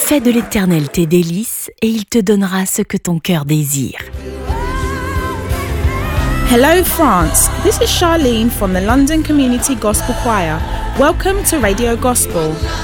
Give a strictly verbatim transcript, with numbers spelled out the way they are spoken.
Fais de l'Éternel tes délices et il te donnera ce que ton cœur désire. Hello France, this is Charlene from the London Community Gospel Choir. Welcome to Radio Gospel.